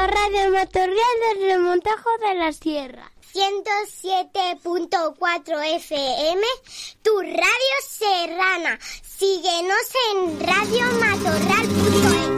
Radio Matorral del Remontajo de la Sierra. 107.4 FM, tu radio serrana. Síguenos en radiomatorral.es.